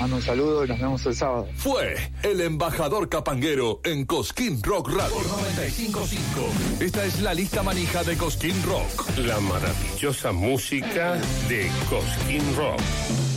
mando un saludo y nos vemos el sábado. Fue el embajador capanguero en Cosquín Rock Radio. Por 95.5. Esta es la lista manija de Cosquín Rock. La maravillosa música de Cosquín Rock.